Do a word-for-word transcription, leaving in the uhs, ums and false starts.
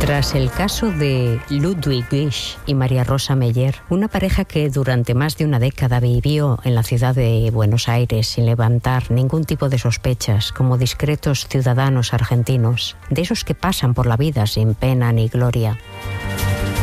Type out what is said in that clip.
Tras el caso de Ludwig Gish y María Rosa Meyer, una pareja que durante más de una década vivió en la ciudad de Buenos Aires sin levantar ningún tipo de sospechas, como discretos ciudadanos argentinos, de esos que pasan por la vida sin pena ni gloria.